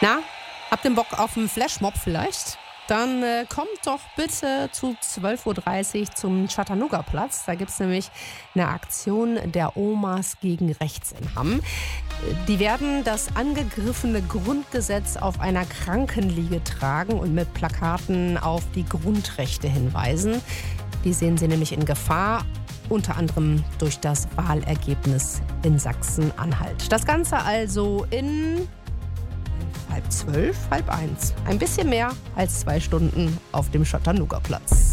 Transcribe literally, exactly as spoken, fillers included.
Na, habt ihr Bock auf einen Flashmob vielleicht? Dann äh, kommt doch bitte zu zwölf Uhr dreißig zum Chattanooga-Platz. Da gibt es nämlich eine Aktion der Omas gegen Rechts in Hamm. Die werden das angegriffene Grundgesetz auf einer Krankenliege tragen und mit Plakaten auf die Grundrechte hinweisen. Die sehen sie nämlich in Gefahr, unter anderem durch das Wahlergebnis in Sachsen-Anhalt. Das Ganze also in halb zwölf, halb eins. Ein bisschen mehr als zwei Stunden auf dem Chattanooga-Platz.